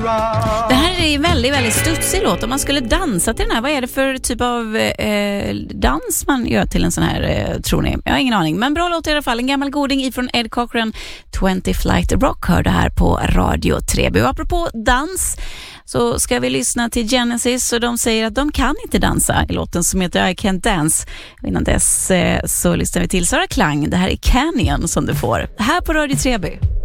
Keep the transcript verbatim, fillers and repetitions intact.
Det här är en väldigt, väldigt studsig låt. Om man skulle dansa till den här, vad är det för typ av eh, dans man gör till en sån här, eh, tror ni? Jag har ingen aning, men bra låt i alla fall. En gammal goding ifrån Ed Cochran, twenty Flight Rock, hörde här på Radio tre B. Och apropå dans så ska vi lyssna till Genesis, och de säger att de kan inte dansa i låten som heter I Can't Dance. Och innan dess eh, så lyssnar vi till Sara Klang. Det här är Canyon som du får här på Radio tre B.